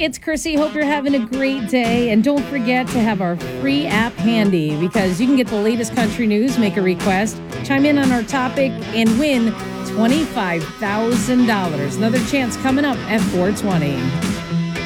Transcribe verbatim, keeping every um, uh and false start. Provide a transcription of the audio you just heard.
It's Chrissy. Hope you're having a great day. And don't forget to have our free app handy because you can get the latest country news, make a request, chime in on our topic, and win twenty-five thousand dollars. Another chance coming up at four twenty.